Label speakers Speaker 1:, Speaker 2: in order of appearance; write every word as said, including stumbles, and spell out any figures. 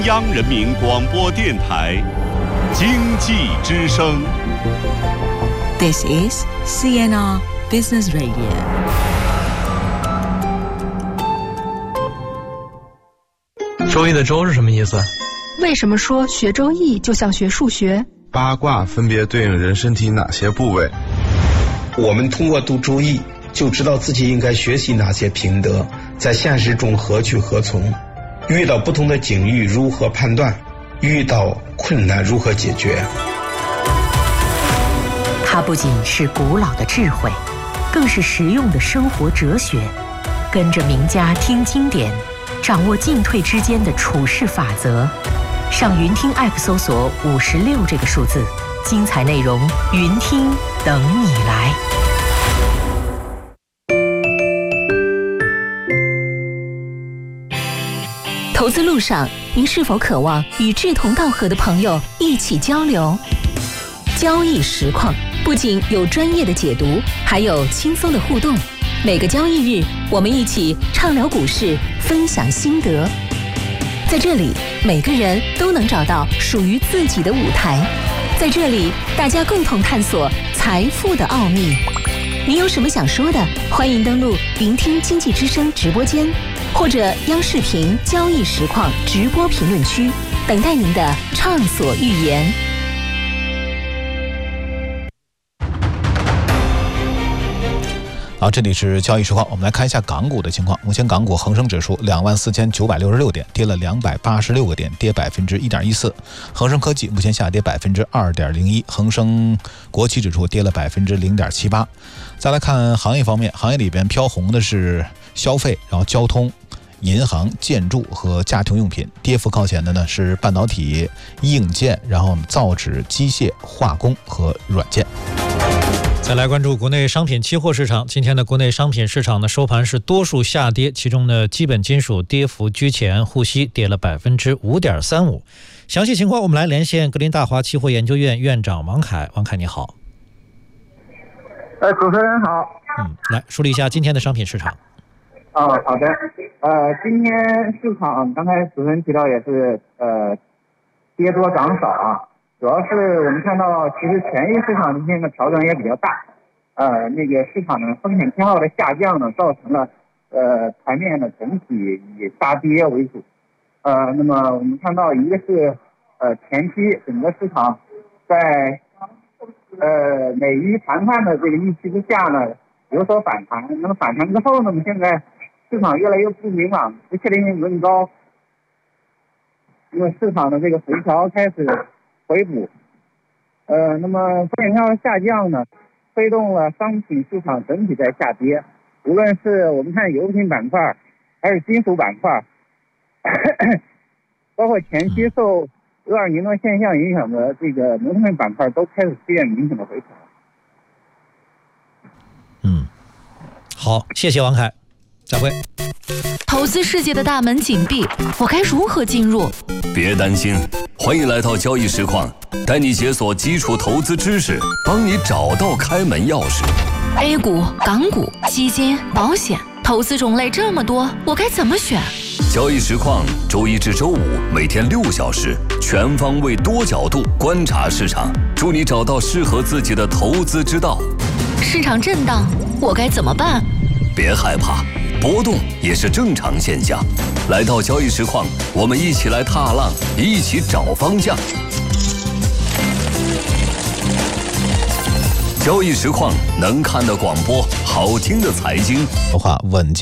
Speaker 1: 央人民广播电台经济之声。
Speaker 2: This is C N R Business Radio。
Speaker 3: 周易的周是什么意思？
Speaker 4: 为什么说学周易就像学数学？
Speaker 5: 八卦分别对应人身体哪些部位？
Speaker 6: 我们通过读周易就知道自己应该学习哪些品德，在现实中何去何从，遇到不同的境遇如何判断，遇到困难如何解决。
Speaker 7: 它不仅是古老的智慧，更是实用的生活哲学。跟着名家听经典，掌握进退之间的处事法则。上云听 App 搜索五十六这个数字，精彩内容云听等你来。投资路上，您是否渴望与志同道合的朋友一起交流？交易实况不仅有专业的解读，还有轻松的互动。每个交易日，我们一起畅聊股市，分享心得。在这里，每个人都能找到属于自己的舞台。在这里，大家共同探索财富的奥秘。您有什么想说的？欢迎登录聆听经济之声直播间，或者央视频交易实况直播评论区，等待您的畅所欲言。
Speaker 8: 好，这里是交易实况，我们来看一下港股的情况。目前港股恒生指数两万四千九百六十六点，跌了两百八十六个点，跌百分之一点一四。恒生科技目前下跌百分之二点零一，恒生国企指数跌了百分之零点七八。再来看行业方面，行业里边飘红的是消费，然后交通、银行、建筑和家庭用品。跌幅靠前的呢是半导体、硬件，然后造纸、机械、化工和软件。
Speaker 3: 再来关注国内商品期货市场。今天的国内商品市场呢收盘是多数下跌，其中呢基本金属跌幅居前，沪锡跌了百分之五点三五。详细情况我们来连线格林大华期货研究院院长王凯。王凯你好。
Speaker 9: 呃，主持人好。
Speaker 3: 嗯，来梳理一下今天的商品市场。
Speaker 9: 哦，好的。呃，今天市场刚才主持人提到也是呃跌多涨少啊。主要是我们看到，其实权益市场今天的调整也比较大，呃，那个市场呢风险偏好的下降呢，造成了呃盘面的整体以杀跌为主，呃，那么我们看到一个是呃前期整个市场在呃美伊谈判的这个预期之下呢有所反弹，那么反弹之后呢，我们现在市场越来越不明朗，不确定性更高，因为市场的这个回调开始回补，呃，那么风险偏好下降呢，推动了商品市场整体在下跌。无论是我们看油品板块，还是金属板块，包括前期受俄尔尼诺现象影响的这个农产品板块，都开始出现明显的回调。
Speaker 3: 嗯，好，谢谢王凯，再会。
Speaker 10: 投资世界的大门紧闭，我该如何进入？
Speaker 1: 别担心，欢迎来到交易实况，带你解锁基础投资知识，帮你找到开门钥匙。
Speaker 10: A 股、港股、基金、保险，投资种类这么多，我该怎么选？
Speaker 1: 交易实况周一至周五每天六小时，全方位多角度观察市场，助你找到适合自己的投资之道。
Speaker 10: 市场震荡，我该怎么办？
Speaker 1: 别害怕，波动也是正常现象。来到交易实况，我们一起来踏浪，一起找方向。交易实况能看的广播，好听的财经，
Speaker 8: 说话稳健。